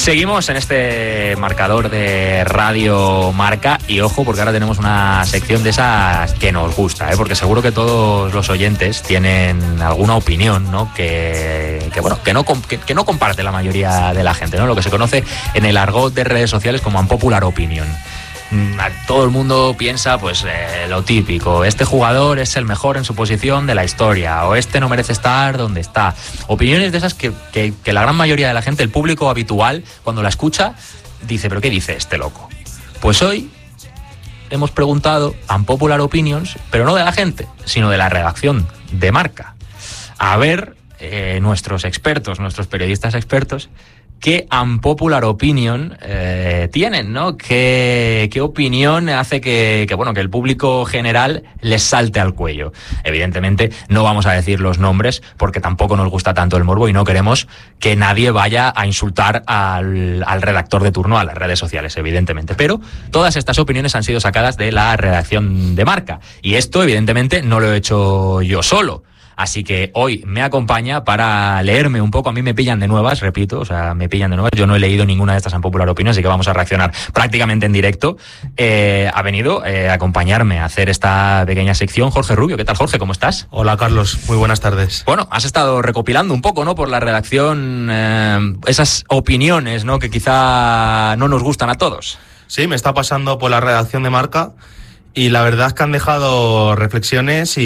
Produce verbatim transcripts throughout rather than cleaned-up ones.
Seguimos en este marcador de Radio Marca y ojo porque ahora tenemos una sección de esas que nos gusta, ¿eh? Porque seguro que todos los oyentes tienen alguna opinión, ¿no? Que, que bueno, que no, que, que no comparte la mayoría de la gente, ¿no? Lo que se conoce en el argot de redes sociales como unpopular opinion. Todo el mundo piensa pues eh, lo típico, este jugador es el mejor en su posición de la historia, o este no merece estar donde está. Opiniones de esas que, que, que la gran mayoría de la gente, el público habitual, cuando la escucha, dice, ¿pero qué dice este loco? Pues hoy hemos preguntado unpopular opinions, pero no de la gente, sino de la redacción de Marca. A ver, eh, nuestros expertos, nuestros periodistas expertos, ¿qué unpopular opinion eh, tienen, ¿no? ¿Qué, qué opinión hace que, que, bueno, que el público general les salte al cuello? Evidentemente no vamos a decir los nombres porque tampoco nos gusta tanto el morbo y no queremos que nadie vaya a insultar al, al redactor de turno, a las redes sociales, evidentemente. Pero todas estas opiniones han sido sacadas de la redacción de Marca. Y esto, evidentemente, no lo he hecho yo solo. Así que hoy me acompaña para leerme un poco. A mí me pillan de nuevas, repito, o sea, me pillan de nuevas. Yo no he leído ninguna de estas unpopular opinions, así que vamos a reaccionar prácticamente en directo. Eh, ha venido eh, a acompañarme a hacer esta pequeña sección Jorge Rubio. ¿Qué tal, Jorge? ¿Cómo estás? Hola, Carlos. Muy buenas tardes. Bueno, has estado recopilando un poco, ¿no? Por la redacción, eh, esas opiniones, ¿no? Que quizá no nos gustan a todos. Sí, me está pasando por la redacción de Marca. Y la verdad es que han dejado reflexiones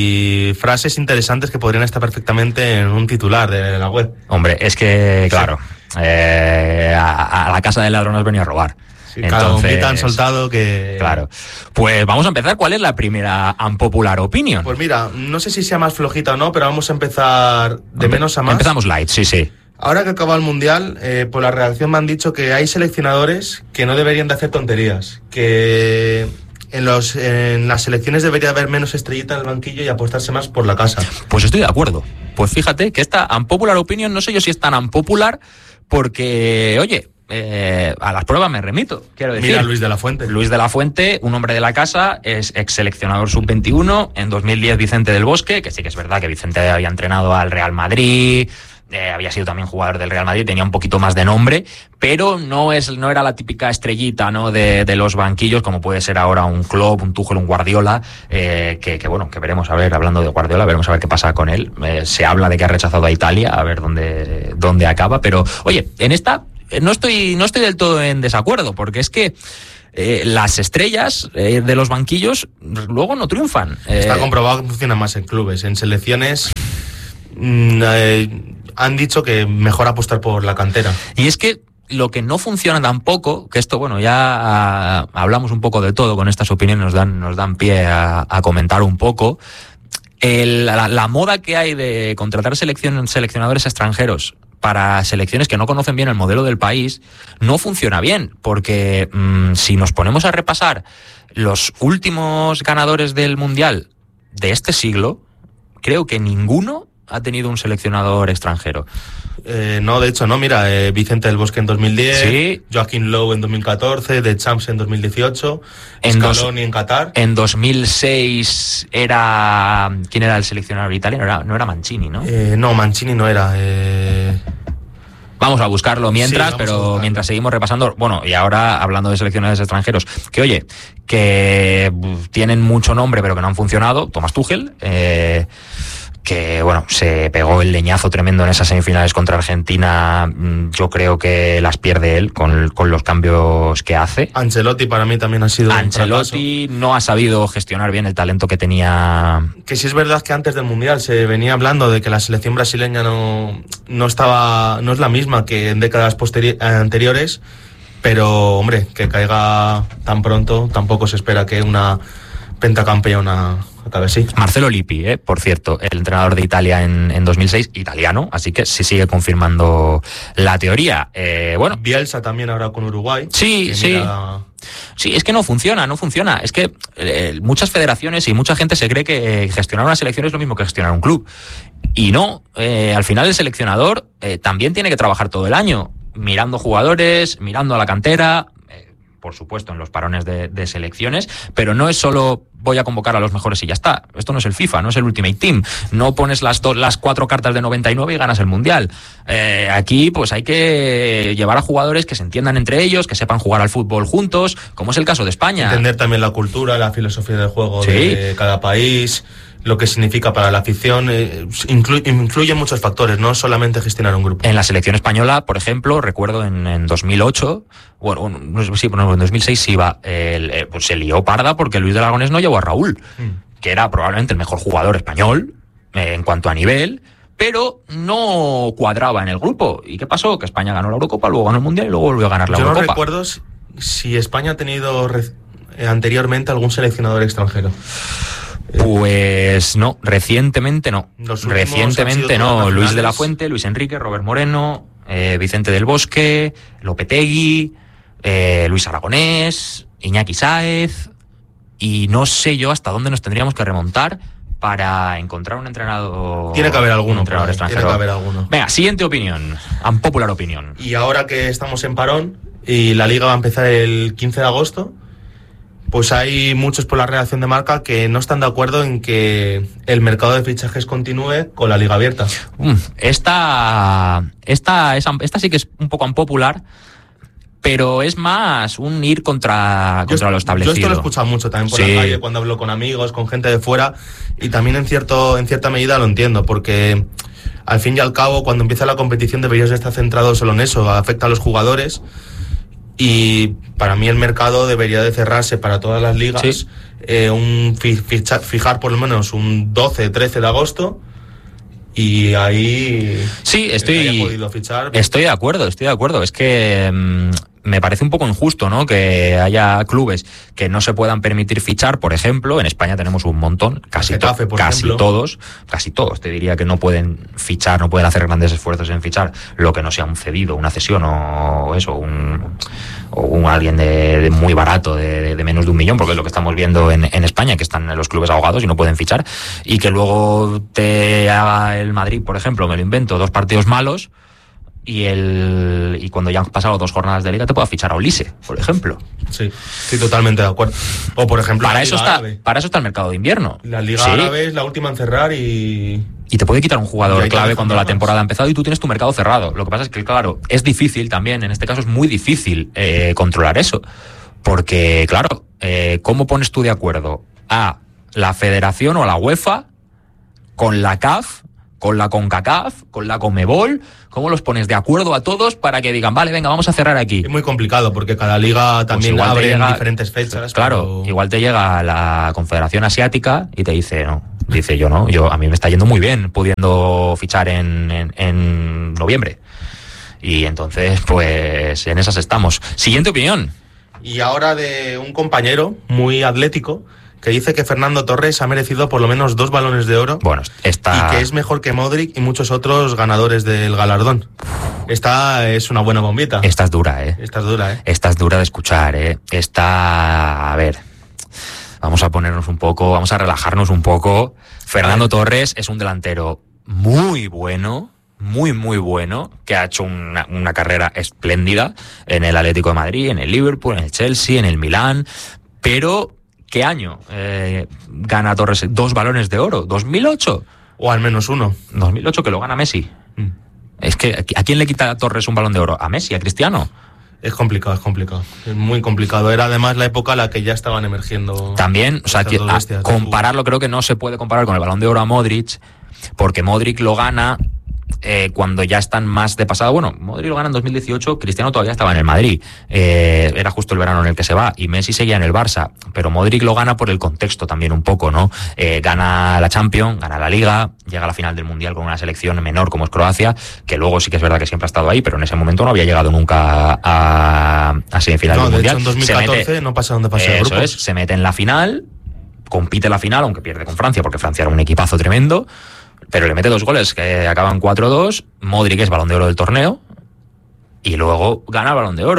y frases interesantes que podrían estar perfectamente en un titular de la web. Hombre, es que, claro, sí. eh, a, a la casa del ladrón has venido a robar. Sí, cada bombita han soltado que... Claro. Pues vamos a empezar. ¿Cuál es la primera unpopular opinion? Pues mira, no sé si sea más flojita o no, pero vamos a empezar de menos a más. Empezamos light, sí, sí. Ahora que acaba el Mundial, eh, por la redacción me han dicho que hay seleccionadores que no deberían de hacer tonterías, que... En, los, en las selecciones debería haber menos estrellita en el banquillo y apostarse más por la casa. Pues estoy de acuerdo. Pues fíjate que esta unpopular opinion, no sé yo si es tan unpopular, porque, oye, eh, a las pruebas me remito, quiero decir. Mira, Luis de la Fuente. Luis de la Fuente, un hombre de la casa, es ex seleccionador sub veintiuno, en dos mil diez Vicente del Bosque, que sí que es verdad que Vicente había entrenado al Real Madrid... Eh, había sido también jugador del Real Madrid, tenía un poquito más de nombre, pero no es no era la típica estrellita, ¿no? de, de los banquillos, como puede ser ahora un Klopp, un Tuchel, un Guardiola, eh, que, que bueno, que veremos a ver, hablando de Guardiola, veremos a ver qué pasa con él. Eh, se habla de que ha rechazado a Italia, a ver dónde, dónde acaba, pero oye, en esta no estoy, no estoy del todo en desacuerdo, porque es que Eh, las estrellas eh, de los banquillos luego no triunfan. Eh, Está comprobado que funciona más en clubes. En selecciones mmm, eh, han dicho que mejor apostar por la cantera. Y es que lo que no funciona tampoco, que esto, bueno, ya a, hablamos un poco de todo, con estas opiniones nos dan, nos dan pie a, a comentar un poco. El, la, la moda que hay de contratar seleccion, seleccionadores extranjeros para selecciones que no conocen bien el modelo del país, no funciona bien, porque mmm, si nos ponemos a repasar los últimos ganadores del Mundial de este siglo, creo que ninguno ha tenido un seleccionador extranjero. Eh, no, de hecho no, mira, eh, Vicente del Bosque en dos mil diez, sí. Joaquín Lowe en dos mil catorce, De Champs en dos mil dieciocho, en Scaloni dos, en Qatar. En dos mil seis era... ¿Quién era el seleccionador italiano? No era, no era Mancini, ¿no? Eh, no, Mancini no era... Eh... Vamos a buscarlo mientras, sí, pero mientras seguimos repasando, bueno, y ahora hablando de seleccionadores extranjeros, que oye, que tienen mucho nombre pero que no han funcionado, Thomas Tuchel, eh... que bueno, se pegó el leñazo tremendo en esas semifinales contra Argentina. Yo creo que las pierde él con, con los cambios que hace. Ancelotti para mí también ha sido Ancelotti un no ha sabido gestionar bien el talento que tenía. Que sí es verdad que antes del Mundial se venía hablando de que la selección brasileña no, no estaba, no es la misma que en décadas posteri- anteriores, pero hombre, que caiga tan pronto, tampoco se espera que una pentacampeona acabe así. Marcelo Lippi, eh, por cierto, el entrenador de Italia en, en dos mil seis, italiano, así que sí sigue confirmando la teoría. Eh, bueno, Bielsa también ahora con Uruguay. Sí, sí. Mira... Sí, es que no funciona, no funciona. Es que eh, muchas federaciones y mucha gente se cree que gestionar una selección es lo mismo que gestionar un club. Y no, eh, al final el seleccionador eh, también tiene que trabajar todo el año, mirando jugadores, mirando a la cantera. por supuesto, en los parones de, de selecciones, pero no es solo voy a convocar a los mejores y ya está. Esto no es el FIFA, no es el Ultimate Team. No pones las, do, las cuatro cartas de noventa y nueve y ganas el Mundial. Eh, aquí pues hay que llevar a jugadores que se entiendan entre ellos, que sepan jugar al fútbol juntos, como es el caso de España. Entender también la cultura, la filosofía del juego sí. de cada país, lo que significa para la afición, eh, inclu, influyen muchos factores, no solamente gestionar un grupo. En la selección española, por ejemplo, recuerdo en, en dos mil ocho, bueno, no, sí, bueno, en dos mil seis sí iba, eh, pues se lió parda porque Luis de Aragonés no llevó a Raúl, mm. que era probablemente el mejor jugador español eh, en cuanto a nivel, pero no cuadraba en el grupo. ¿Y qué pasó? Que España ganó la Eurocopa, luego ganó el Mundial y luego volvió a ganar la Yo Eurocopa. Yo no recuerdo si España ha tenido eh, anteriormente algún seleccionador extranjero. Pues no, recientemente no. Recientemente no. Luis de la Fuente, Luis Enrique, Robert Moreno, eh, Vicente del Bosque, Lopetegui, eh, Luis Aragonés, Iñaki Sáez, y no sé yo hasta dónde nos tendríamos que remontar para encontrar un entrenador. Tiene que haber alguno, entrenador extranjero. Tiene que haber alguno. Venga, siguiente opinión, unpopular opinión. Y ahora que estamos en parón y la liga va a empezar el quince de agosto, pues hay muchos por la redacción de Marca que no están de acuerdo en que el mercado de fichajes continúe con la liga abierta. Esta, esta, esta, esta sí que es un poco unpopular, pero es más un ir contra, contra yo, lo establecido. Yo esto lo he escuchado mucho también por sí. la calle, cuando hablo con amigos, con gente de fuera, y también en, cierto, en cierta medida lo entiendo, porque al fin y al cabo, cuando empieza la competición deberías estar centrado solo en eso, afecta a los jugadores. Y para mí el mercado debería de cerrarse para todas las ligas, sí. eh, un ficha, fijar por lo menos un doce, trece de agosto, y ahí sí, estoy, haya podido fichar. Estoy de acuerdo, estoy de acuerdo. Es que mmm, me parece un poco injusto, ¿no? Que haya clubes que no se puedan permitir fichar, por ejemplo. En España tenemos un montón, casi, to- Getafe, por casi ejemplo. todos, casi todos, te diría que no pueden fichar, no pueden hacer grandes esfuerzos en fichar lo que no sea un cedido, una cesión o eso, un, o un alguien de, de muy barato, de, de menos de un millón, porque es lo que estamos viendo en, en España, que están los clubes ahogados y no pueden fichar, y que luego te haga el Madrid, por ejemplo, me lo invento, dos partidos malos, y el y cuando ya han pasado dos jornadas de liga te pueda fichar a Olise, por ejemplo. Sí, estoy totalmente de acuerdo. O por ejemplo, para la eso Liga está Árabe. para eso está el mercado de invierno. La Liga sí. Árabe es la última en cerrar y y te puede quitar un jugador clave cuando la más. temporada ha empezado y tú tienes tu mercado cerrado. Lo que pasa es que, claro, es difícil también, en este caso es muy difícil eh, controlar eso, porque claro, eh, ¿cómo pones tú de acuerdo a la Federación o a la UEFA con la C A F, con la CONCACAF, con la CONMEBOL? ¿Cómo los pones de acuerdo a todos para que digan, vale, venga, vamos a cerrar aquí? Es muy complicado porque cada liga también pues abre llega, en diferentes fechas. Claro, pero... igual te llega la Confederación Asiática y te dice, no, dice yo no, yo a mí me está yendo muy bien pudiendo fichar en, en, en noviembre. Y entonces, pues en esas estamos. Siguiente opinión. Y ahora de un compañero muy atlético que dice que Fernando Torres ha merecido por lo menos dos balones de oro. Bueno, está... Y que es mejor que Modric y muchos otros ganadores del galardón. Esta es una buena bombita. Esta es dura, ¿eh? Esta es dura, ¿eh? Esta es dura de escuchar, ¿eh? Esta... A ver... Vamos a ponernos un poco, vamos a relajarnos un poco. Fernando Torres es un delantero muy bueno, muy, muy bueno, que ha hecho una, una carrera espléndida en el Atlético de Madrid, en el Liverpool, en el Chelsea, en el Milán, pero... ¿Qué año eh, gana Torres dos balones de oro? ¿dos mil ocho? O al menos uno. dos mil ocho que lo gana Messi. Mm. Es que, ¿a quién le quita a Torres un balón de oro? ¿A Messi? ¿A Cristiano? Es complicado, es complicado. Es muy complicado. Era además la época en la que ya estaban emergiendo. También, o sea, que, a, compararlo, creo que no se puede comparar con el balón de oro a Modric, porque Modric lo gana eh, cuando ya están más de pasado. Bueno, Modric lo gana en dos mil dieciocho, Cristiano todavía estaba en el Madrid. Eh, era justo el verano en el que se va, y Messi seguía en el Barça. Pero Modric lo gana por el contexto también un poco, ¿no? Eh, gana la Champions, gana la Liga, llega a la final del Mundial con una selección menor como es Croacia, que luego sí que es verdad que siempre ha estado ahí, pero en ese momento no había llegado nunca a, a semifinal no, del de Mundial. Hecho, en dos mil catorce se mete, no pasa donde pasa el grupo. grupo. Eso es, se mete en la final, compite la final, aunque pierde con Francia, porque Francia era un equipazo tremendo, pero le mete dos goles que acaban cuatro dos. Modric es balón de oro del torneo y luego gana el balón de oro.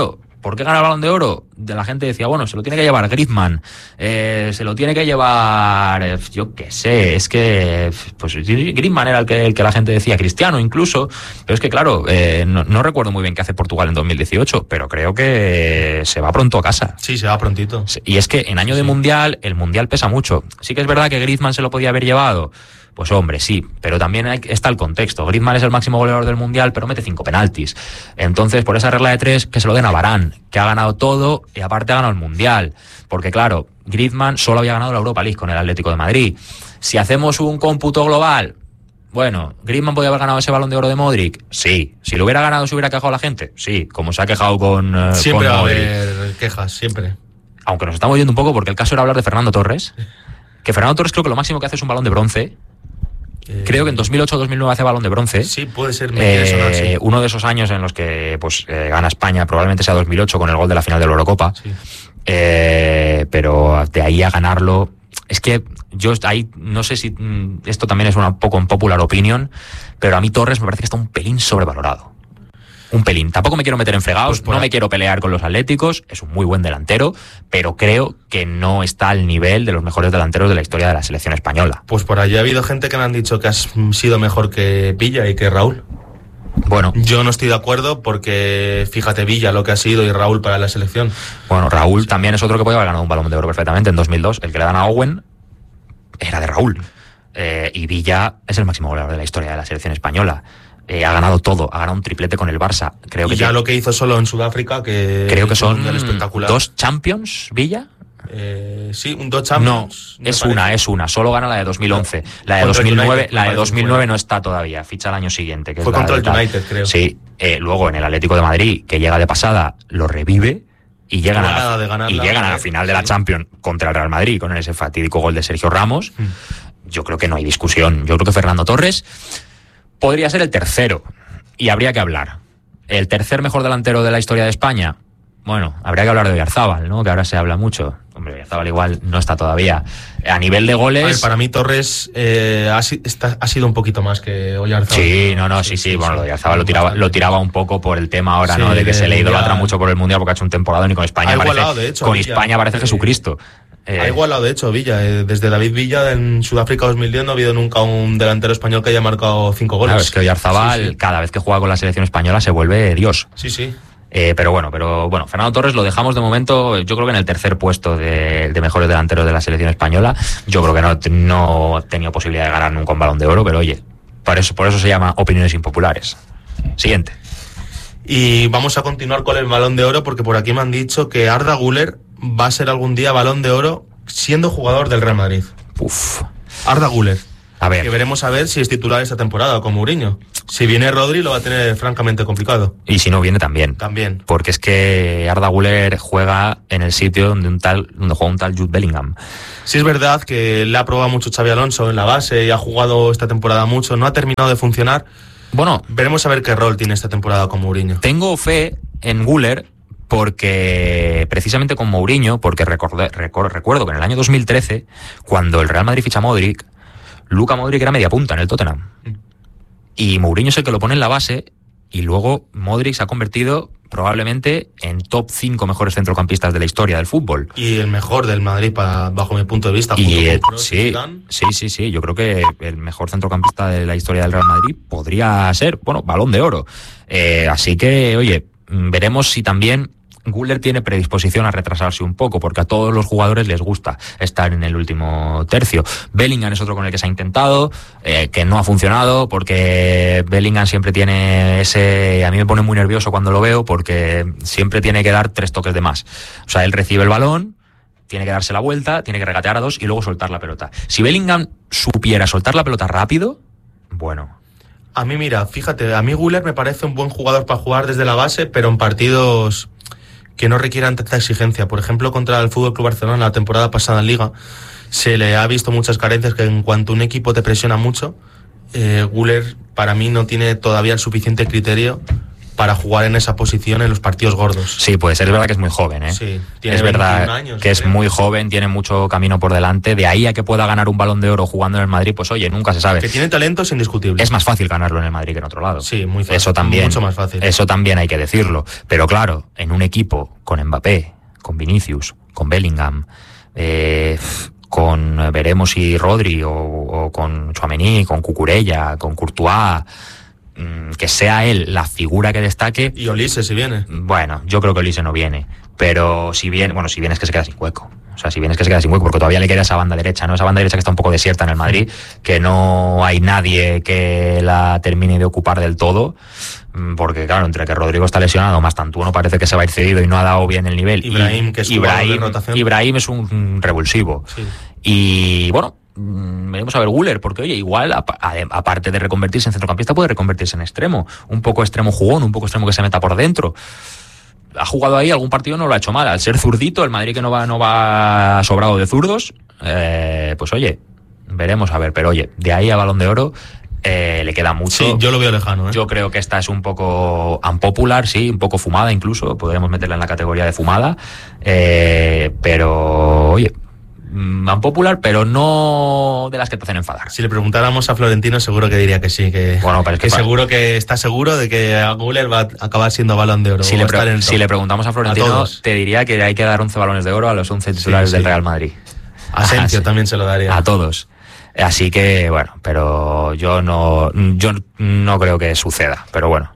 ¿Por qué gana el Balón de Oro? De la gente decía, bueno, se lo tiene que llevar Griezmann, eh, se lo tiene que llevar, eh, yo qué sé, es que, pues Griezmann era el que, el que la gente decía, Cristiano incluso, pero es que claro, eh, no, no recuerdo muy bien qué hace Portugal en dos mil dieciocho, pero creo que se va pronto a casa. Sí, se va prontito. Y es que en año de sí. Mundial, el Mundial pesa mucho. Sí que es verdad que Griezmann se lo podía haber llevado. Pues hombre, sí, pero también hay, está el contexto. Griezmann es el máximo goleador del Mundial, pero mete cinco penaltis. Entonces, por esa regla de tres, que se lo den a Varane, que ha ganado todo y aparte ha ganado el Mundial. Porque claro, Griezmann solo había ganado la Europa League con el Atlético de Madrid. Si hacemos un cómputo global, bueno, ¿Griezmann podía haber ganado ese Balón de Oro de Modric? Sí. Si lo hubiera ganado, ¿se hubiera quejado la gente? Sí, como se ha quejado con uh, Siempre con va a Modric. haber quejas, siempre. Aunque nos estamos yendo un poco, porque el caso era hablar de Fernando Torres. Que Fernando Torres creo que lo máximo que hace es un Balón de bronce. Creo que en dos mil ocho dos mil nueve hace Balón de Bronce. Sí, puede ser. Eh, sonar, sí. Uno de esos años en los que pues eh, gana España, probablemente sea dos mil ocho con el gol de la final de la Eurocopa. Sí. Eh, pero de ahí a ganarlo... Es que yo ahí no sé si esto también es un poco un popular opinion, pero a mí Torres me parece que está un pelín sobrevalorado. Un pelín. Tampoco me quiero meter en fregados, pues no me quiero pelear con los atléticos, es un muy buen delantero, pero creo que no está al nivel de los mejores delanteros de la historia de la selección española. Pues por allí ha habido gente que me han dicho que has sido mejor que Villa y que Raúl. Bueno. Yo no estoy de acuerdo porque fíjate Villa lo que ha sido y Raúl para la selección. Bueno, Raúl sí. También es otro que podía haber ganado un Balón de Oro perfectamente en dos mil dos, el que le dan a Owen era de Raúl. Eh, y Villa es el máximo goleador de la historia de la selección española. Eh, ha ganado todo, ha ganado un triplete con el Barça. Creo y que ya sí. Lo que hizo solo en Sudáfrica, que creo que son espectacular. dos Champions, Villa. Eh, sí, un dos Champions. No, es una, parece. es una. Solo gana la de dos mil once. La de dos mil nueve, United, la de dos mil nueve no está todavía. Ficha el año siguiente. Que Fue es contra el United, creo. Sí. Eh, luego en el Atlético de Madrid, que llega de pasada, lo revive y llegan a la, de ganarla, y llegan a la final de la Champions contra el Real Madrid con ese fatídico gol de Sergio Ramos. Hmm. Yo creo que no hay discusión. Yo creo que Fernando Torres podría ser el tercero. Y habría que hablar. El tercer mejor delantero de la historia de España, bueno, habría que hablar de Oyarzábal, ¿no? Que ahora se habla mucho. Hombre, Oyarzábal igual no está todavía. A nivel de goles... A ver, para mí Torres eh, ha, está, ha sido un poquito más que Oyarzábal. Sí, no, no, sí, sí. sí bueno, sí, Oyarzábal sí, lo tiraba, lo tiraba un poco por el tema ahora, sí, ¿no? De que se le idolatra mucho por el Mundial porque ha hecho un temporadón y con España ha parece... Igualado, de hecho, con Villa, España parece eh, Jesucristo. Eh, ha igualado, de hecho, Villa. Eh, desde David Villa en Sudáfrica dos mil diez no ha habido nunca un delantero español que haya marcado cinco goles. Claro, es que Oyarzábal, sí, sí. cada vez que juega con la selección española se vuelve Dios. Sí, sí. Eh, pero bueno, pero bueno, Fernando Torres lo dejamos de momento, yo creo que en el tercer puesto de, de mejores delanteros de la selección española. Yo creo que no, no ha tenido posibilidad de ganar nunca un Balón de Oro, pero oye, por eso, por eso se llama opiniones impopulares. Siguiente. Y vamos a continuar con el Balón de Oro porque por aquí me han dicho que Arda Güler va a ser algún día Balón de Oro siendo jugador del Real Madrid. Uf. Arda Güler. A ver. Que veremos a ver si es titular esta temporada con Mourinho. Si viene Rodri lo va a tener francamente complicado. Y si no viene también. También. Porque es que Arda Güler juega en el sitio donde un tal donde juega un tal Jude Bellingham. Sí es verdad que le ha probado mucho Xabi Alonso en la base y ha jugado esta temporada mucho. No ha terminado de funcionar. Bueno. Veremos a ver qué rol tiene esta temporada con Mourinho. Tengo fe en Güler porque precisamente con Mourinho, porque recordé, recuerdo, recuerdo que en el año dos mil trece, cuando el Real Madrid ficha a Modric, Luka Modric era media punta en el Tottenham. Y Mourinho es el que lo pone en la base y luego Modric se ha convertido probablemente en top cinco mejores centrocampistas de la historia del fútbol. Y el mejor del Madrid para, bajo mi punto de vista. Y eh, sí, sí, sí, sí, yo creo que el mejor centrocampista de la historia del Real Madrid podría ser, bueno, Balón de Oro. Eh, así que, oye, veremos si también Güler tiene predisposición a retrasarse un poco, porque a todos los jugadores les gusta estar en el último tercio. Bellingham es otro con el que se ha intentado, eh, que no ha funcionado, porque Bellingham siempre tiene ese... A mí me pone muy nervioso cuando lo veo, porque siempre tiene que dar tres toques de más. O sea, él recibe el balón, tiene que darse la vuelta, tiene que regatear a dos y luego soltar la pelota. Si Bellingham supiera soltar la pelota rápido, bueno... A mí, mira, fíjate, a mí Güler me parece un buen jugador para jugar desde la base, pero en partidos que no requieran tanta exigencia. Por ejemplo, contra el F C Barcelona la temporada pasada en Liga se le ha visto muchas carencias, que en cuanto un equipo te presiona mucho, eh, Güler para mí no tiene todavía el suficiente criterio para jugar en esa posición en los partidos gordos. Sí, puede ser, es verdad que es muy joven, ¿eh? Sí, tiene es verdad años, que es creo. muy joven, tiene mucho camino por delante, de ahí a que pueda ganar un Balón de Oro jugando en el Madrid, pues oye, nunca se sabe. Que tiene talento es indiscutible. Es más fácil ganarlo en el Madrid que en otro lado. Sí, muy fácil. Eso también, mucho más fácil. Eso también hay que decirlo. Pero claro, en un equipo con Mbappé, con Vinicius, con Bellingham, eh, con veremos si Rodri o, o con Tchouaméni, con Cucurella, con Courtois, que sea él la figura que destaque. Y Olise si viene. Bueno, yo creo que Olise no viene, pero si viene, bueno, si viene es que se queda sin hueco. O sea, si viene es que se queda sin hueco, porque todavía le queda esa banda derecha, ¿no? Esa banda derecha que está un poco desierta en el Madrid, que no hay nadie que la termine de ocupar del todo, porque claro, entre que Rodrigo está lesionado, más Tantuono parece que se va a ir cedido y no ha dado bien el nivel. Ibrahim, y, que es Ibrahim, de rotación. Ibrahim es un revulsivo. Sí. Y bueno, veremos a ver Güler, porque oye, igual aparte de reconvertirse en centrocampista puede reconvertirse en extremo, un poco extremo jugón, un poco extremo que se meta por dentro. Ha jugado ahí, algún partido no lo ha hecho mal, al ser zurdito, el Madrid que no va no va sobrado de zurdos, eh, pues oye, veremos a ver, pero oye, de ahí a Balón de Oro eh, le queda mucho. Sí, yo lo veo lejano, ¿eh? Yo creo que esta es un poco unpopular, sí, un poco fumada incluso, podríamos meterla en la categoría de fumada, eh, pero oye, unpopular, pero no de las que te hacen enfadar. Si le preguntáramos a Florentino seguro que diría que sí, que, bueno, pero es que, que para... seguro que está seguro de que Güler va a acabar siendo Balón de Oro. Si, le, pre- si le preguntamos a Florentino, a te diría que hay que dar once balones de oro a los once titulares sí, sí. del Real Madrid. A Asensio también se lo daría. A todos. Así que, bueno, pero yo no, yo no creo que suceda, pero bueno.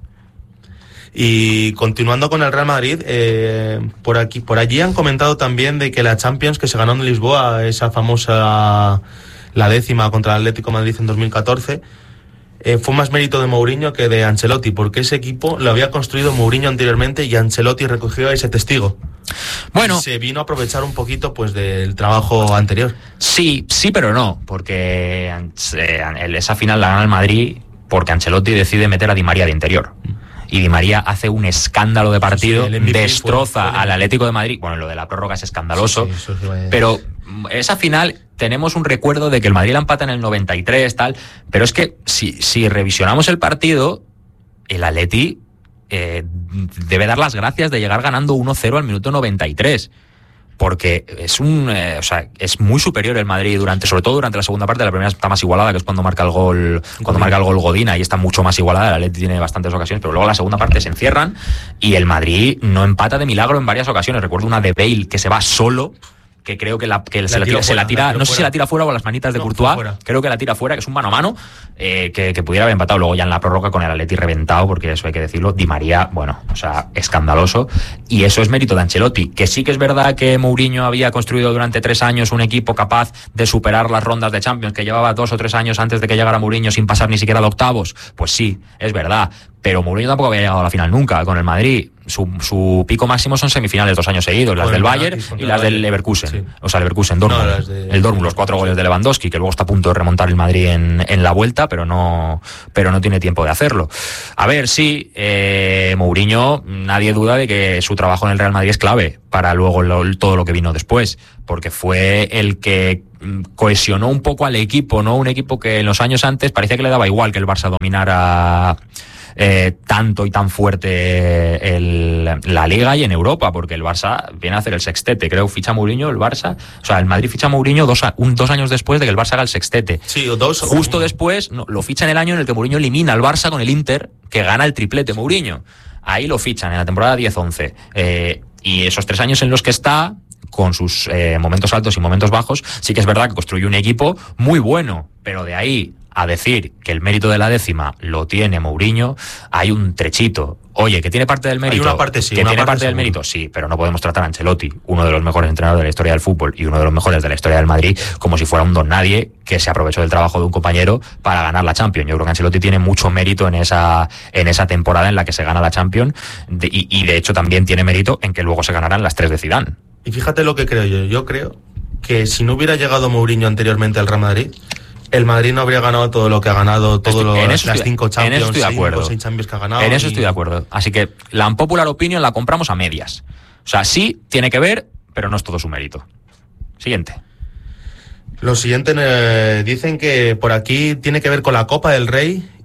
Y continuando con el Real Madrid, eh, por aquí, por allí han comentado también de que la Champions que se ganó en Lisboa, esa famosa, la décima contra el Atlético de Madrid en dos mil catorce, eh, fue más mérito de Mourinho que de Ancelotti, porque ese equipo lo había construido Mourinho anteriormente y Ancelotti recogió ese testigo. Bueno, y se vino a aprovechar un poquito pues del trabajo anterior. Sí, sí, pero no, porque eh, esa final la gana el Madrid porque Ancelotti decide meter a Di María de interior. Y Di María hace un escándalo de partido, sí, sí, destroza fue, fue al Atlético de Madrid. Bueno, lo de la prórroga es escandaloso, sí, sí, fue... pero esa final tenemos un recuerdo de que el Madrid la empata en el noventa y tres, tal, pero es que si, si revisionamos el partido, el Atleti eh, debe dar las gracias de llegar ganando uno cero al minuto noventa y tres. Porque es un, eh, o sea, es muy superior el Madrid durante, sobre todo durante la segunda parte. La primera está más igualada, que es cuando marca el gol, cuando Godín. marca el gol Godín, ahí está mucho más igualada. El Atleti tiene bastantes ocasiones, pero luego la segunda parte se encierran y el Madrid no empata de milagro en varias ocasiones. Recuerdo una de Bale que se va solo, que creo que, la, que la se, la tira, fuera, se la tira, la no sé fuera. si la tira fuera o a las manitas de no, Courtois, creo que la tira fuera, que es un mano a mano, eh, que, que pudiera haber empatado. Luego ya en la prórroga con el Atleti reventado, porque eso hay que decirlo, Di María, bueno, o sea, escandaloso, y eso es mérito de Ancelotti, que sí que es verdad que Mourinho había construido durante tres años un equipo capaz de superar las rondas de Champions, que llevaba dos o tres años antes de que llegara Mourinho sin pasar ni siquiera de octavos, pues sí, es verdad, pero Mourinho tampoco había llegado a la final nunca con el Madrid. Su, su pico máximo son semifinales dos años seguidos, las del Bayern y las del Leverkusen, sí. o sea, Leverkusen, Dortmund, no, de, el Dortmund, los cuatro goles de Lewandowski, que luego está a punto de remontar el Madrid en, en la vuelta, pero no, pero no tiene tiempo de hacerlo. A ver, sí, eh, Mourinho, nadie duda de que su trabajo en el Real Madrid es clave para luego lo, todo lo que vino después, porque fue el que cohesionó un poco al equipo, ¿no? Un equipo que en los años antes parecía que le daba igual que el Barça dominara Eh, tanto y tan fuerte el, la Liga y en Europa, porque el Barça viene a hacer el sextete, creo, ficha Mourinho el Barça, o sea, el Madrid ficha Mourinho dos, un, dos años después de que el Barça haga el sextete. Sí, o dos. Justo o... después, no, lo ficha en el año en el que Mourinho elimina al Barça con el Inter, que gana el triplete Mourinho. Ahí lo fichan, en la temporada diez once. Eh, y esos tres años en los que está, con sus eh, momentos altos y momentos bajos, sí que es verdad que construye un equipo muy bueno, pero de ahí a decir que el mérito de la décima lo tiene Mourinho, hay un trechito. Oye, que tiene parte del mérito. Hay una parte, sí, que una tiene parte parte del seguro. mérito, sí, pero no podemos tratar a Ancelotti, uno de los mejores entrenadores de la historia del fútbol y uno de los mejores de la historia del Madrid, como si fuera un don nadie que se aprovechó del trabajo de un compañero para ganar la Champions. Yo creo que Ancelotti tiene mucho mérito en esa en esa temporada en la que se gana la Champions de, y, y de hecho también tiene mérito en que luego se ganarán las tres de Zidane. Y fíjate lo que creo yo. Yo creo que si no hubiera llegado Mourinho anteriormente al Real Madrid, el Madrid no habría ganado todo lo que ha ganado, todas las estoy, cinco Champions, en eso estoy de acuerdo. cinco, seis Champions que ha ganado. En eso y... estoy de acuerdo. Así que la unpopular opinion la compramos a medias. O sea, sí, tiene que ver, pero no es todo su mérito. Siguiente. Lo siguiente, eh, dicen que por aquí tiene que ver con la Copa del Rey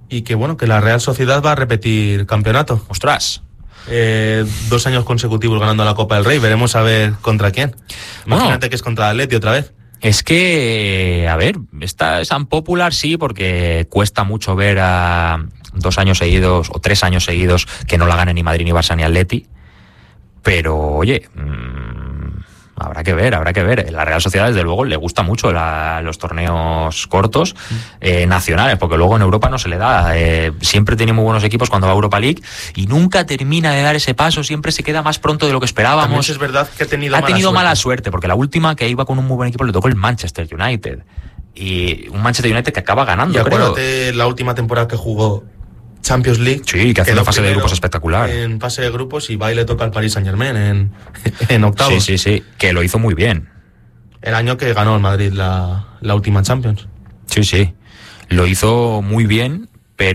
y que bueno, que la Real Sociedad va a repetir campeonato. ¡Ostras! Eh, dos años consecutivos ganando la Copa del Rey. Veremos a ver contra quién. Imagínate bueno, que es contra el Atleti otra vez. Es que, a ver, está es tan popular, sí, porque cuesta mucho ver a dos años seguidos o tres años seguidos que no la gane ni Madrid, ni Barça, ni Atleti. Pero, oye, mmm, habrá que ver, habrá que ver. La Real Sociedad, desde luego, le gusta mucho la, los torneos cortos eh, nacionales, porque luego en Europa no se le da. Eh, siempre tiene muy buenos equipos cuando va a Europa League y nunca termina de dar ese paso, siempre se queda más pronto de lo que esperábamos. También es verdad que ha tenido, ha mala, tenido suerte. mala suerte, porque la última que iba con un muy buen equipo le tocó el Manchester United. Y un Manchester United que acaba ganando, y acuérdate, creo. La última temporada que jugó Champions League. Sí, que hace una fase de grupos espectacular. En fase de grupos y va y le toca al Paris Saint-Germain en, en octavos. Sí, sí, sí, que lo hizo muy bien. El año que ganó el Madrid la, la última Champions. Sí, sí, lo hizo muy bien,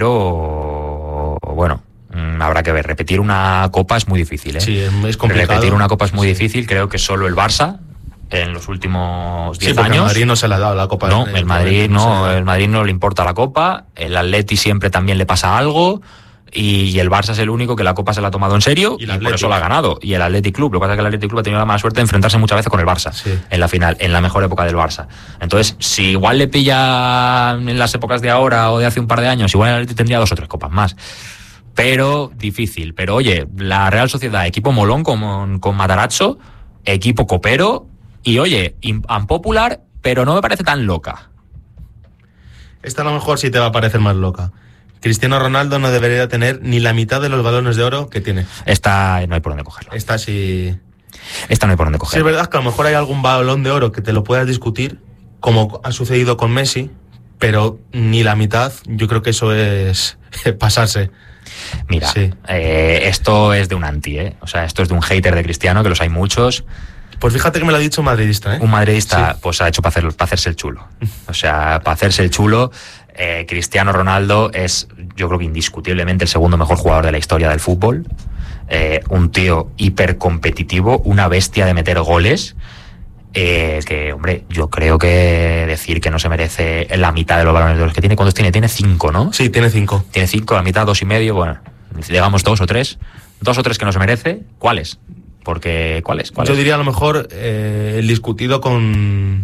pero bueno, habrá que ver. Repetir una Copa es muy difícil, ¿eh? Sí, es complicado. Repetir una Copa es muy sí. difícil, creo que solo el Barça en los últimos diez sí, porque años. El Madrid no se le ha dado la Copa. No, el, el Madrid el, no, no el Madrid no le importa la Copa, el Atleti siempre también le pasa algo. Y el Barça es el único que la Copa se la ha tomado en serio y, y por eso la ha ganado. Y el Athletic Club, lo que pasa es que el Athletic Club ha tenido la mala suerte de enfrentarse muchas veces con el Barça sí. en la final, en la mejor época del Barça. Entonces, si igual le pilla en las épocas de ahora o de hace un par de años, igual el Athletic tendría dos o tres copas más. Pero difícil. Pero oye, la Real Sociedad, equipo molón con, con Matarazzo, equipo copero y oye, unpopular, pero no me parece tan loca. Esta a lo mejor sí te va a parecer más loca. Cristiano Ronaldo no debería tener ni la mitad de los balones de oro que tiene. Esta no hay por dónde cogerla. Esta sí. Esta no hay por dónde cogerla. Sí, es verdad que a lo mejor hay algún balón de oro que te lo puedas discutir, como ha sucedido con Messi, pero ni la mitad, yo creo que eso es pasarse. Mira, sí. eh, esto es de un anti, ¿eh? O sea, esto es de un hater de Cristiano, que los hay muchos. Pues fíjate que me lo ha dicho un madridista, ¿eh? Un madridista, sí. pues ha hecho para, hacer, para hacerse el chulo. O sea, para hacerse el chulo. Eh, Cristiano Ronaldo es, yo creo que indiscutiblemente el segundo mejor jugador de la historia del fútbol. Eh, un tío hipercompetitivo, una bestia de meter goles. Eh, que, hombre, yo creo que decir que no se merece la mitad de los balones de oro que tiene. ¿Cuántos tiene? Tiene cinco, ¿no? Sí, tiene cinco. Tiene cinco, la mitad, dos y medio. Bueno, digamos dos o tres. Dos o tres que no se merece. ¿Cuáles? Porque, ¿cuáles? ¿Cuáles? Yo diría a lo mejor eh, el discutido con...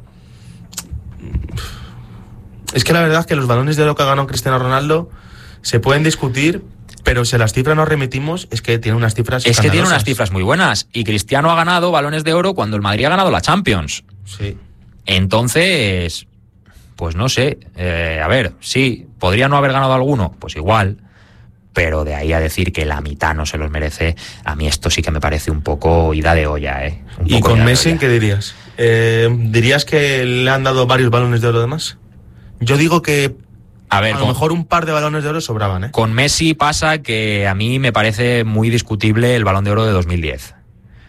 Es que la verdad es que los balones de oro que ha ganado Cristiano Ronaldo se pueden discutir, pero si a las cifras nos remitimos, es que tiene unas cifras Es que tiene unas cifras muy buenas. Y Cristiano ha ganado balones de oro cuando el Madrid ha ganado la Champions. Sí. Entonces, pues no sé. Eh, a ver, sí, ¿podría no haber ganado alguno? Pues igual. Pero de ahí a decir que la mitad no se los merece, a mí esto sí que me parece un poco ida de olla, ¿eh? Un ¿Y poco con Messi qué dirías? Eh, ¿Dirías que le han dado varios balones de oro de más? Yo digo que a, ver, a con, lo mejor un par de balones de oro sobraban, ¿eh? Con Messi pasa que a mí me parece muy discutible el balón de oro de dos mil diez.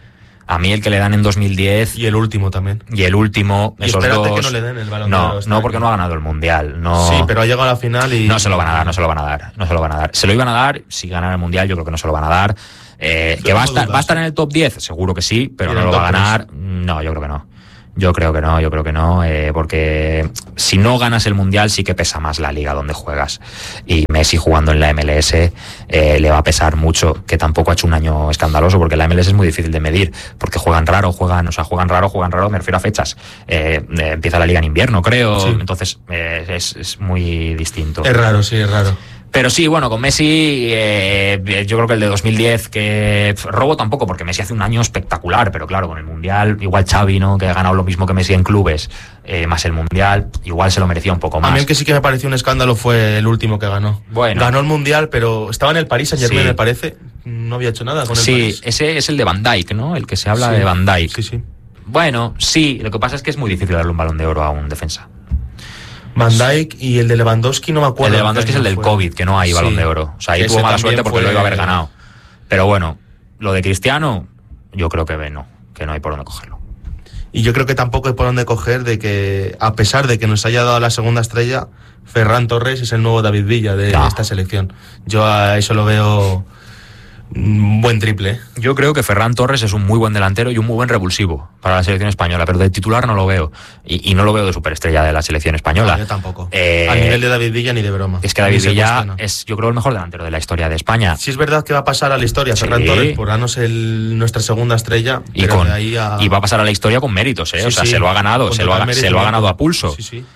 A mí el que le dan en dos mil diez... Y el último también. Y el último, y esos espérate dos... que no le den el balón no, de oro. No, porque no ha ganado el Mundial. No... Sí, pero ha llegado a la final y... No se lo van a dar, no se lo van a dar. No se lo van a dar. Se lo iban a dar si ganara el Mundial, yo creo que no se lo van a dar. Eh, ¿Que va a, estar, va a estar en el top diez? Seguro que sí, pero no lo va a ganar. No, yo creo que no. Yo creo que no, yo creo que no, eh, porque si no ganas el Mundial sí que pesa más la liga donde juegas. Y Messi jugando en la M L S eh, le va a pesar mucho, que tampoco ha hecho un año escandaloso, porque la M L S es muy difícil de medir, porque juegan raro, juegan, o sea, juegan raro, juegan raro, me refiero a fechas. Eh, eh, empieza la liga en invierno, creo, sí. Entonces eh, es, es muy distinto. Es raro, sí, es raro. Pero sí, bueno, con Messi, eh, yo creo que el de dos mil diez, que robo tampoco, porque Messi hace un año espectacular, pero claro, con el Mundial, igual Xavi, ¿no? Que ha ganado lo mismo que Messi en clubes, eh, más el Mundial, igual se lo merecía un poco más. A mí el que sí que me pareció un escándalo fue el último que ganó. Bueno. Ganó el Mundial, pero estaba en el Paris Saint-Germain, sí. Me parece. No había hecho nada con el Sí, Paris. Ese es el de Van Dijk, ¿no? El que se habla sí. de Van Dijk. Sí, sí. Bueno, sí, lo que pasa es que es muy difícil darle un balón de oro a un defensa. Van Dijk y el de Lewandowski no me acuerdo. El de Lewandowski es el del fue. COVID, que no hay balón sí. de oro. O sea, ahí Ese tuvo mala suerte porque fue... lo iba a haber ganado. Pero bueno, lo de Cristiano, yo creo que no, que no hay por dónde cogerlo. Y yo creo que tampoco hay por dónde coger de que, a pesar de que nos haya dado la segunda estrella, Ferran Torres es el nuevo David Villa de no. esta selección. Yo a eso lo veo Un buen triple. Yo creo que Ferran Torres es un muy buen delantero y un muy buen revulsivo para la selección española, pero de titular no lo veo. Y, y no lo veo de superestrella de la selección española. No, yo tampoco. Eh, Al nivel de David Villa ni de broma. Es que David Ni Villa es, yo creo, el mejor delantero de la historia de España. Sí, es verdad que va a pasar a la historia Sí. Ferran Torres, por darnos el, nuestra segunda estrella. Y, pero con, de ahí a... y va a pasar a la historia con méritos, ¿eh? Sí, o sea, sí, se lo ha ganado, con se lo ha, total se lo ha ganado merecimiento. a pulso. Sí, sí.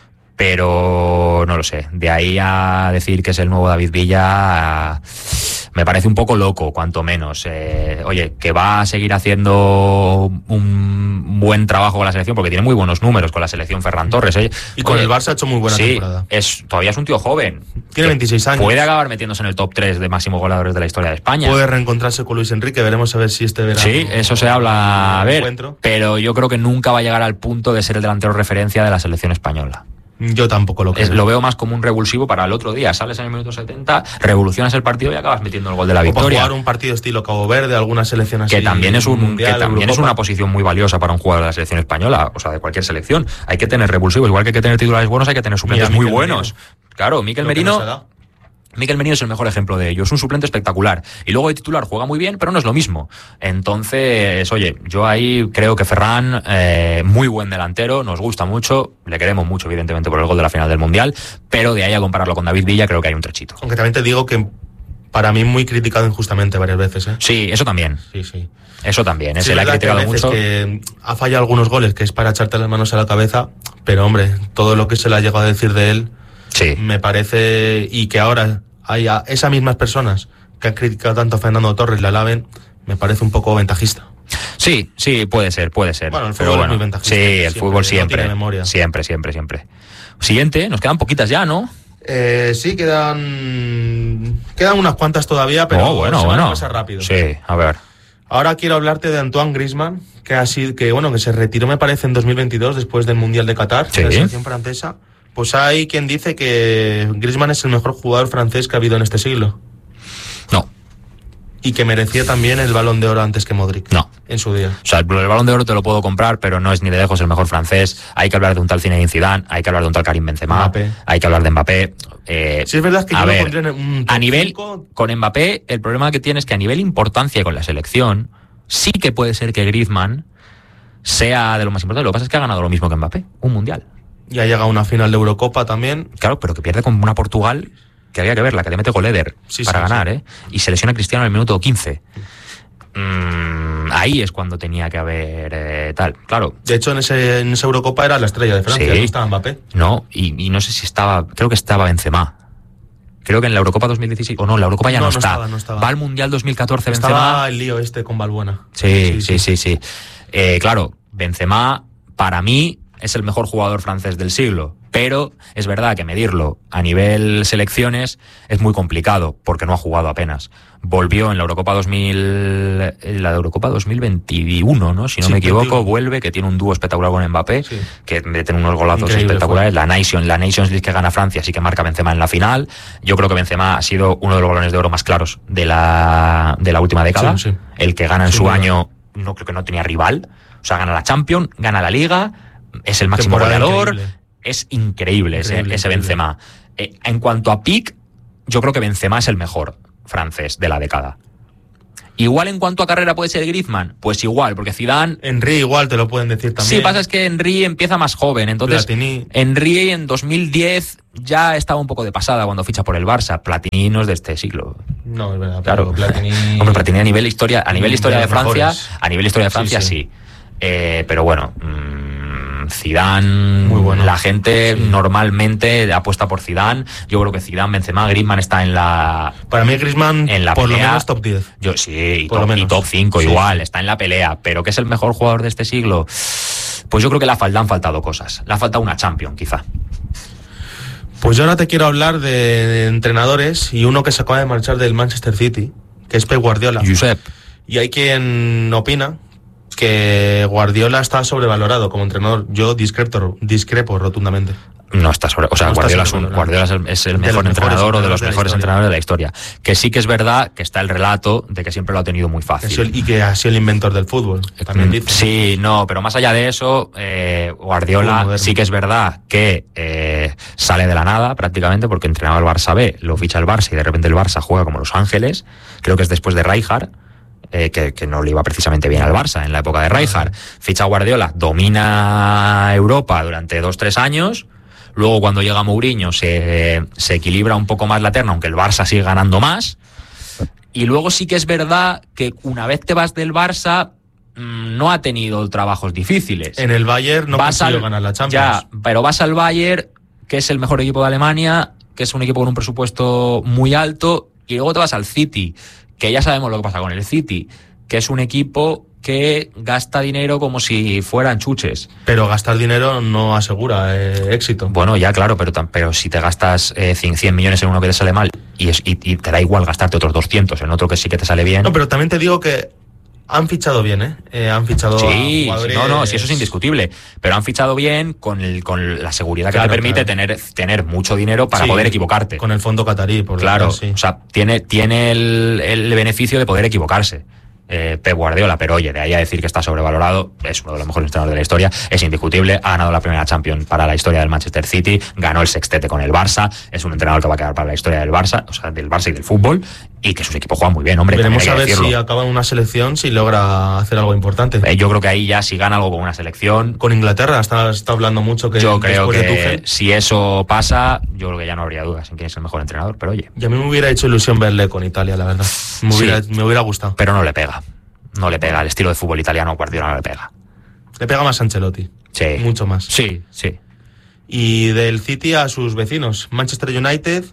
Pero no lo sé, de ahí a decir que es el nuevo David Villa me parece un poco loco, cuanto menos. Eh, oye, que va a seguir haciendo un buen trabajo con la selección, porque tiene muy buenos números con la selección Ferran Torres. ¿eh? Y con oye, el Barça ha hecho muy buena sí, temporada. Es, todavía es un tío joven. Tiene veintiséis años. Puede acabar metiéndose en el top tres de máximos goleadores de la historia de España. Puede reencontrarse con Luis Enrique, veremos a ver si este verano... Sí, eso se habla a ver, encuentro. Pero yo creo que nunca va a llegar al punto de ser el delantero referencia de la selección española. Yo tampoco lo creo. Es, lo veo más como un revulsivo para el otro día. Sales en el minuto setenta, revolucionas el partido y acabas metiendo el gol de la o victoria. para jugar un partido estilo Cabo Verde, alguna selección así. Que también es un mundial, que también es Eurocopa. una posición muy valiosa para un jugador de la selección española, o sea, de cualquier selección. Hay que tener revulsivos, igual que hay que tener titulares buenos, hay que tener suplentes Mira, muy Mikel buenos. Merino. Claro, Mikel Lo que Merino. nos ha dado. Mikel Merino es el mejor ejemplo de ello. Es un suplente espectacular. Y luego de titular juega muy bien, pero no es lo mismo. Entonces, oye, yo ahí creo que Ferran, eh, muy buen delantero, nos gusta mucho, le queremos mucho, evidentemente, por el gol de la final del Mundial, pero de ahí a compararlo con David Villa, creo que hay un trechito. Aunque también te digo que para mí muy criticado injustamente varias veces, ¿eh? Sí, eso también. Sí, sí. Eso también. Sí, Se le ha verdad que a criticado veces mucho. que ha fallado algunos goles, que es para echarte las manos a la cabeza, pero hombre, todo lo que se le ha llegado a decir de él, Sí. me parece, y que ahora haya esas mismas personas que han criticado tanto a Fernando Torres, le alaben, me parece un poco ventajista. Sí, sí, puede ser, puede ser. Bueno, el Pero fútbol bueno, es muy ventajista. sí, el Siempre, fútbol no siempre. tiene memoria. Siempre, siempre, siempre. Siguiente, nos quedan poquitas ya, ¿no? Eh, sí, quedan quedan unas cuantas todavía, pero oh, bueno, se van a bueno. pasar rápido. Sí, a ver. Ahora quiero hablarte de Antoine Griezmann, que ha sido, que bueno, que se retiró, me parece, en dos mil veintidós, después del Mundial de Qatar, Sí. de la selección francesa. Pues hay quien dice que Griezmann es el mejor jugador francés que ha habido en este siglo. No, Y que merecía también el Balón de Oro antes que Modric. no. En su día. O sea, el Balón de Oro te lo puedo comprar, pero no es ni de lejos el mejor francés. Hay que hablar de un tal Zinedine Zidane, hay que hablar de un tal Karim Benzema, Mbappé. hay que hablar de Mbappé. Eh, Sí, es verdad que a yo lo ver, pondría en un top a nivel, cinco. con Mbappé, el problema que tiene es que a nivel importancia con la selección, sí que puede ser que Griezmann sea de lo más importante. Lo que pasa es que ha ganado lo mismo que Mbappé, un mundial. Y ha llegado a una final de Eurocopa también. Claro, pero que pierde con una Portugal que había que verla, que te mete gol Eder Sí, para sí, ganar, sí. ¿eh? Y se lesiona a Cristiano en el minuto quince. Mm, ahí es cuando tenía que haber eh, tal. Claro, De hecho, en, ese, en esa Eurocopa era la estrella de Francia, Sí. no estaba Mbappé. no, y, y no sé si estaba, creo que estaba Benzema. Creo que en la Eurocopa dos mil dieciséis, o no, la Eurocopa ya no, No, no está. estaba, no estaba. Va al Mundial dos mil catorce Benzema. Estaba el lío este con Balbuena. Sí, sí, sí, sí. Eh, claro, Benzema, para mí, es el mejor jugador francés del siglo. Pero es verdad que medirlo a nivel selecciones es muy complicado, porque no ha jugado apenas. Volvió en la Eurocopa dos mil, en la Eurocopa dos mil veintiuno, ¿no? Si no Sí, me equivoco, veintiuno. vuelve, que tiene un dúo espectacular con Mbappé, Sí. que meten unos golazos Increíble espectaculares. La Nation, la Nations League que gana Francia, sí que marca Benzema en la final. Yo creo que Benzema ha sido uno de los balones de oro más claros de la, de la última década. Sí, sí. El que gana en Sin su duda. año, no creo que no tenía rival. O sea, gana la Champions, gana la Liga, es el máximo Temporada goleador. increíble. Es increíble, ese, Increíble, ese increíble. Benzema. Eh, en cuanto a pick, yo creo que Benzema es el mejor francés de la década. Igual en cuanto a carrera puede ser Griezmann, pues igual, porque Zidane. Henry igual te lo pueden decir también. Sí, pasa es que Henry empieza más joven, entonces Platini. Henry en dos mil diez ya estaba un poco de pasada cuando ficha por el Barça. Platini no es de este siglo. No, es verdad. Claro. pero Platini... Hombre, Platini a nivel historia, a nivel De historia de los Francia, mejores. a nivel historia de Francia Sí, sí. sí. Eh, pero bueno, mmm, Zidane, Muy bueno. la gente Sí. normalmente apuesta por Zidane. Yo creo que Zidane, Benzema, Griezmann está en la Para mí Griezmann en la por pelea. lo menos top diez. Yo sí, y Por lo top, y menos. top cinco Sí. igual, está en la pelea, pero que es el mejor jugador de este siglo. Pues yo creo que le, le han faltado cosas. Le ha faltado una Champions, quizá. Pues yo ahora te quiero hablar de, de entrenadores y uno que se acaba de marchar del Manchester City, que es Pep Guardiola. Josep. Y hay quien opina que Guardiola está sobrevalorado como entrenador. Yo discrepo, discrepo rotundamente. No está sobre, o sea, no Guardiola, es, un, Guardiola es el, es el mejor entrenador o de los mejores entrenadores de la historia. Que sí que es verdad que está el relato de que siempre lo ha tenido muy fácil. El, y que ha sido el inventor del fútbol, también mm, dice. Sí, no, pero más allá de eso, eh, Guardiola sí que es verdad que eh, sale de la nada prácticamente, porque entrenaba el Barça B, lo ficha el Barça y de repente el Barça juega como Los Ángeles, creo que es después de Rijkaard. Eh, que, que no le iba precisamente bien al Barça en la época de Rijkaard. Ficha Guardiola, domina Europa durante dos, tres años. Luego cuando llega Mourinho se, se equilibra un poco más la terna, aunque el Barça sigue ganando más. Y luego sí que es verdad que una vez te vas del Barça, mmm, no ha tenido trabajos difíciles. En el Bayern no consiguió ganar la Champions. Ya, pero vas al Bayern, que es el mejor equipo de Alemania, que es un equipo con un presupuesto muy alto, y luego te vas al City, que ya sabemos lo que pasa con el City, que es un equipo que gasta dinero como si fueran chuches. Pero gastar dinero no asegura eh, éxito. Bueno, ya claro, pero, pero si te gastas eh, cien millones en uno que te sale mal y, es, y, y te da igual gastarte otros doscientos en otro que sí que te sale bien. No, pero también te digo que han fichado bien, ¿eh? eh han fichado sí, a jugadores... no, no, sí, eso es indiscutible. Pero han fichado bien con el, con la seguridad claro, que te permite claro. tener, tener mucho dinero para sí, poder equivocarte. Con el fondo catarí, por claro, lo sí. O sea, tiene, tiene el, el beneficio de poder equivocarse. Eh, Pep Guardiola, pero oye, de ahí a decir que está sobrevalorado, es uno de los mejores entrenadores de la historia, es indiscutible, ha ganado la primera Champions para la historia del Manchester City, ganó el sextete con el Barça, es un entrenador que va a quedar para la historia del Barça, o sea, del Barça y del fútbol, y que sus equipos juegan muy bien, hombre. Veremos a ver decirlo. si acaba en una selección, si logra hacer algo importante. Eh, yo creo que ahí ya si gana algo con una selección... Con Inglaterra, está, está hablando mucho que yo creo después que de Tuchel, si eso pasa, yo creo que ya no habría dudas en quién es el mejor entrenador, pero oye. Y a mí me hubiera hecho ilusión verle con Italia, la verdad. Me hubiera, sí, me hubiera gustado. Pero no le pega. No le pega, el estilo de fútbol italiano Guardiola no le pega. Le pega más a Ancelotti. Sí. Mucho más. Sí, sí. Y del City a sus vecinos, Manchester United,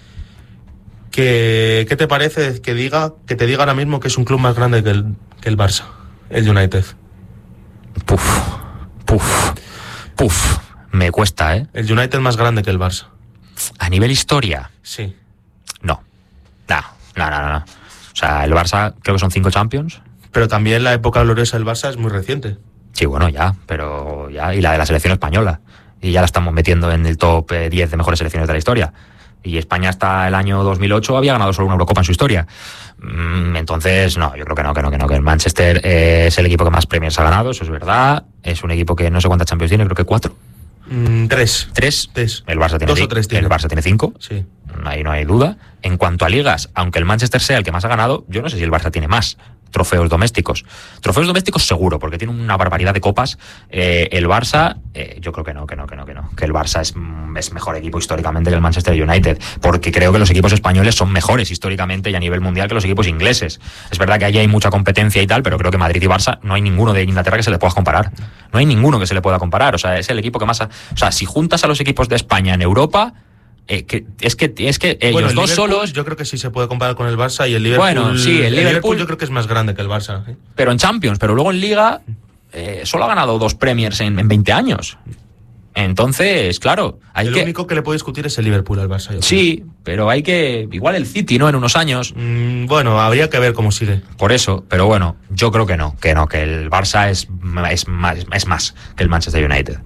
¿qué, qué te parece que diga que te diga ahora mismo que es un club más grande que el, que el Barça, el United? Puf, puf, puf. Me cuesta, ¿eh? El United más grande que el Barça. A nivel historia, Sí. no. No, no, no, no. O sea, el Barça creo que son cinco Champions. Pero también la época gloriosa del Barça es muy reciente. Sí, bueno, ya, pero ya. Y la de la selección española. Y ya la estamos metiendo en el top eh, diez de mejores selecciones de la historia. Y España hasta el año dos mil ocho había ganado solo una Eurocopa en su historia. Mm, entonces, no, yo creo que no, que no, que no. Que el Manchester eh, es el equipo que más premios ha ganado, eso es verdad. Es un equipo que no sé cuántas Champions tiene, creo que cuatro. Mm, tres. ¿Tres? Tres. El Barça tiene Dos o tres tiene. El Barça tiene cinco. Sí. Ahí no hay duda. En cuanto a ligas, aunque el Manchester sea el que más ha ganado, yo no sé si el Barça tiene más trofeos domésticos. Trofeos domésticos seguro, porque tiene una barbaridad de copas. Eh, el Barça, eh, yo creo que no, que no, que no, que no. Que el Barça es, es mejor equipo históricamente que el Manchester United, porque creo que los equipos españoles son mejores históricamente y a nivel mundial que los equipos ingleses. Es verdad que allí hay mucha competencia y tal, pero creo que Madrid y Barça no hay ninguno de Inglaterra que se le pueda comparar. No hay ninguno que se le pueda comparar. O sea, es el equipo que más... Ha, o sea, si juntas a los equipos de España en Europa... Eh, que, es que es que ellos bueno, dos solos. Yo creo que sí se puede comparar con el Barça y el Liverpool. Bueno, sí, el, el Liverpool, Liverpool yo creo que es más grande que el Barça. ¿eh? Pero en Champions, pero luego en Liga eh, solo ha ganado dos Premiers en, en veinte años. Entonces, claro, hay el que. El único que le puede discutir es el Liverpool al Barça. Yo sí, creo. Pero hay que. Igual el City, ¿no? En unos años. Mm, bueno, habría que ver cómo sigue. Por eso, pero bueno, yo creo que no, que no, que el Barça es, es, más, es más que el Manchester United.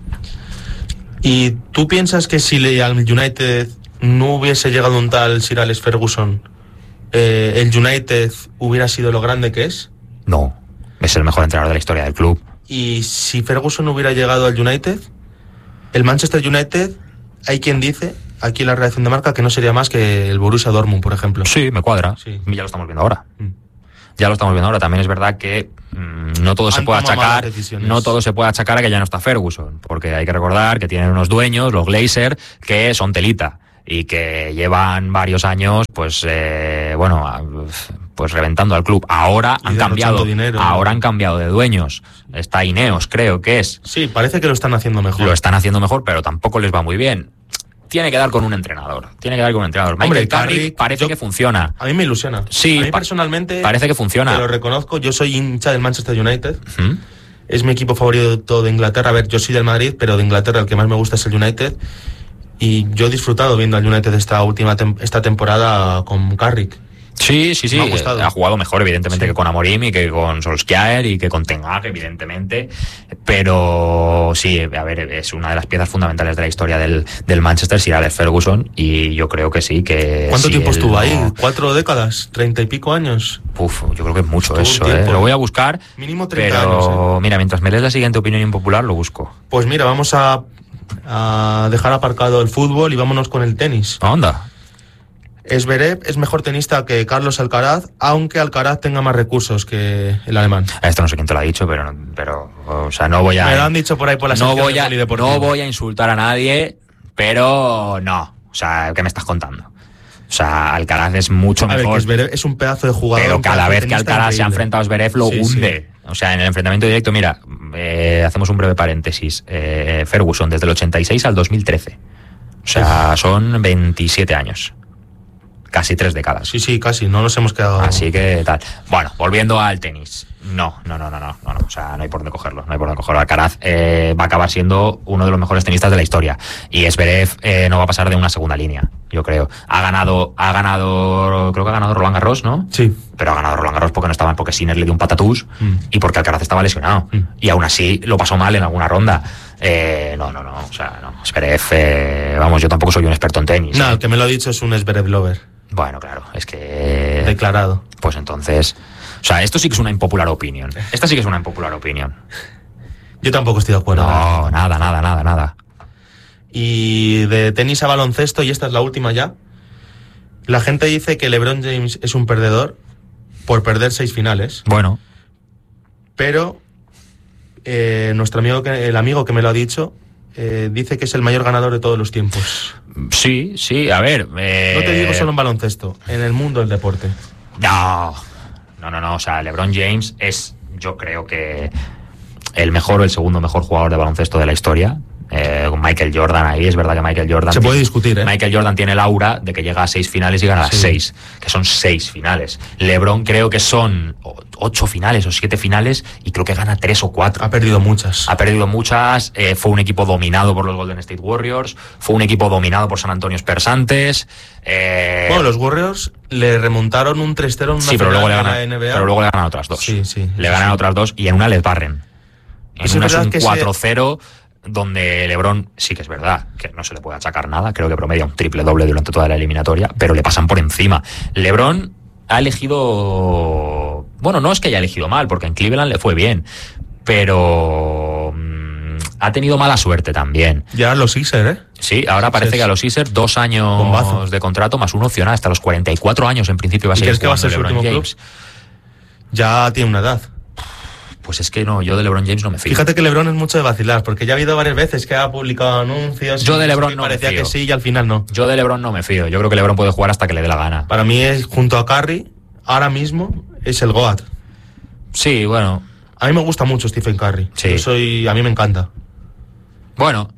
¿Y tú piensas que si al United no hubiese llegado un tal Sir Alex Ferguson, eh, el United hubiera sido lo grande que es? No, es el mejor entrenador de la historia del club. ¿Y si Ferguson hubiera llegado al United, el Manchester United, hay quien dice, aquí en la redacción de Marca, que no sería más que el Borussia Dortmund, por ejemplo? Sí, me cuadra. Sí. Ya lo estamos viendo ahora. Mm. Ya lo estamos viendo ahora. También es verdad que mmm, no todo Han se puede achacar, no todo se puede achacar a que ya no está Ferguson, porque hay que recordar que tienen unos dueños, los Glazer, que son telita y que llevan varios años, pues eh, bueno, pues reventando al club. Ahora han cambiado, dinero, ahora ¿no? han cambiado de dueños. Está Ineos, creo que es. Sí, parece que lo están haciendo mejor. Lo están haciendo mejor, pero tampoco les va muy bien. Tiene que dar con un entrenador. Tiene que dar con un entrenador. Hombre, Michael Carrick, Carrick parece yo, que funciona. A mí me ilusiona. Sí, a mí pa- personalmente parece que funciona. Te lo reconozco. Yo soy hincha del Manchester United. ¿Mm? Es mi equipo favorito de Inglaterra. A ver, yo soy del Madrid, pero de Inglaterra el que más me gusta es el United. Y yo he disfrutado viendo al United esta última tem- esta temporada con Carrick. Sí, sí, sí. Me ha gustado. Ha jugado mejor, evidentemente, Sí. que con Amorim y que con Solskjaer y que con Ten Hag, evidentemente. Pero sí, a ver, es una de las piezas fundamentales de la historia del, del Manchester, Sir Alex Ferguson. Y yo creo que sí, que. ¿Cuánto si tiempo él estuvo no- ahí? ¿Cuatro décadas? ¿Treinta y pico años? Uf, yo creo que es mucho Estuvo un eso, ¿eh? tiempo. Lo voy a buscar. Mínimo treinta Pero, años, ¿eh? mira, mientras me lees la siguiente opinión impopular, lo busco. Pues mira, vamos a, a dejar aparcado el fútbol y vámonos con el tenis. Onda. Zverev es mejor tenista que Carlos Alcaraz, aunque Alcaraz tenga más recursos que el alemán. Esto no sé quién te lo ha dicho, pero, pero o sea, no voy a. Me lo han dicho por ahí por la no sección voy de a, polideportivo. no voy a insultar a nadie, pero no. O sea, ¿qué me estás contando? O sea, Alcaraz es mucho A ver, mejor. que Zverev es un pedazo de jugador. Pero un cada pedazo de vez que tenista Alcaraz se ha increíble. enfrentado a Zverev lo Sí, hunde. O sea, en el enfrentamiento directo, mira, eh, hacemos un breve paréntesis. Eh, Ferguson, desde el ochenta y seis al dos mil trece. O sea, son veintisiete años. Casi tres décadas. Sí, sí, casi, no nos hemos quedado. Así que tal. Bueno, volviendo al tenis. No, no, no, no, no, no, no. O sea, no hay por dónde cogerlo. No hay por dónde cogerlo. Alcaraz eh, va a acabar siendo uno de los mejores tenistas de la historia. Y Zverev eh, no va a pasar de una segunda línea, yo creo. Ha ganado, ha ganado, creo que ha ganado Roland Garros, ¿no? Sí. Pero ha ganado Roland Garros porque no estaban, porque Sinner le dio un patatús Mm. y porque Alcaraz estaba lesionado. Mm. Y aún así lo pasó mal en alguna ronda. Eh, no, no, no. O sea, no. Zverev, eh, vamos, yo tampoco soy un experto en tenis. No, ¿eh? el que me lo ha dicho es un Zverev lover. Bueno, claro, es que. Declarado. Pues entonces. O sea, esto sí que es una impopular opinión. Esta sí que es una impopular opinión. Yo tampoco estoy de acuerdo. No, nada, nada, nada, nada. Y de tenis a baloncesto, y esta es la última ya. La gente dice que LeBron James es un perdedor por perder seis finales. Bueno, Pero eh, nuestro amigo, que, el amigo que me lo ha dicho, eh, dice que es el mayor ganador de todos los tiempos. sí, sí, a ver. Eh... No te digo solo en baloncesto, en el mundo del deporte. No, no, no, no. O sea, LeBron James es, yo creo que el mejor o el segundo mejor jugador de baloncesto de la historia. Eh, con Michael Jordan ahí, es verdad que Michael Jordan... Se puede discutir, ¿eh? Michael Jordan tiene el aura de que llega a seis finales y gana las Sí. seis, que son seis finales. LeBron creo que son o- ocho finales o siete finales y creo que gana tres o cuatro. Ha perdido muchas. Ha perdido muchas, eh, fue un equipo dominado por los Golden State Warriors, fue un equipo dominado por San Antonio Spurs. Eh, Bueno, los Warriors le remontaron un tres cero en una sí, pero final luego, le de ganan, la N B A. pero luego le ganan otras dos. Sí, sí. Le ganan sí. otras dos y en una les barren. En Eso es una es verdad un que se- cuatro cero donde LeBron, sí que es verdad, que no se le puede achacar nada, creo que promedia un triple doble durante toda la eliminatoria, pero le pasan por encima. LeBron ha elegido... Bueno, no es que haya elegido mal, porque en Cleveland le fue bien, pero... mm, ha tenido mala suerte también. Ya los Sixers, ¿eh? Sí, ahora parece Sixers. que a los Sixers dos años Bombazo. de contrato más uno opcional hasta los cuarenta y cuatro años en principio va a ¿Y seguir crees que va a jugando ser su LeBron último James. Ya tiene una edad. Pues es que no, yo de LeBron James no me fío. Fíjate que LeBron es mucho de vacilar, porque ya ha habido varias veces que ha publicado anuncios. Yo y de LeBron que no me parecía fío. que sí y al final no. Yo de LeBron no me fío. Yo creo que LeBron puede jugar hasta que le dé la gana. Para mí es, junto a Curry, ahora mismo es el GOAT. Sí, bueno. A mí me gusta mucho Stephen Curry. Sí. Yo soy, a mí me encanta. Bueno.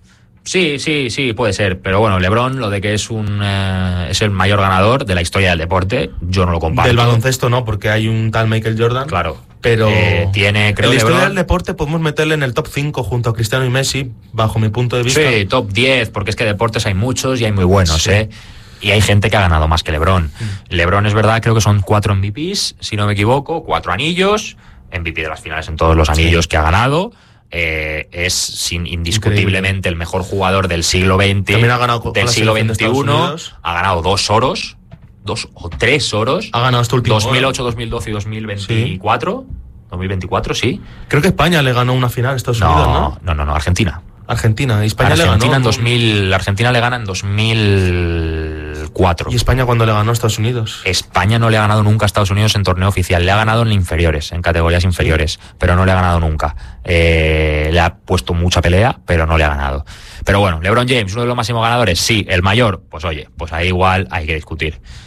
Sí, sí, sí, puede ser. Pero bueno, LeBron, lo de que es un eh, es el mayor ganador de la historia del deporte, yo no lo comparto. Del baloncesto no, porque hay un tal Michael Jordan. Claro. Pero Eh, tiene, creo, en la historia LeBron- del deporte podemos meterle en el top cinco junto a Cristiano y Messi, bajo mi punto de vista. Sí, top diez, porque es que deportes hay muchos y hay muy buenos, Sí. ¿eh? Y hay gente que ha ganado más que LeBron. LeBron es verdad, creo que son cuatro M V Ps, si no me equivoco, cuatro anillos, M V P de las finales en todos los anillos que ha ganado. Eh, es sin, indiscutiblemente el mejor jugador del siglo veinte, También ha ganado con del la siglo selección de Estados veintiuno, Unidos. ha ganado dos oros, dos o tres oros, Ha ganado este último dos mil ocho, oro. dos mil doce y dos mil veinticuatro. dos mil veinticuatro, sí. Creo que España le ganó una final a Estados Unidos, No, ¿no? no, no, no, Argentina. Argentina. Y España Argentina le ganó. en dos mil, Argentina le gana en dos mil cuatro. ¿Y España cuando le ganó a Estados Unidos? España no le ha ganado nunca a Estados Unidos en torneo oficial, le ha ganado en inferiores, en categorías inferiores, pero no le ha ganado nunca. Eh, le ha puesto mucha pelea, pero no le ha ganado. Pero bueno, LeBron James, uno de los máximos ganadores, sí, el mayor, pues oye, pues ahí igual hay que discutir.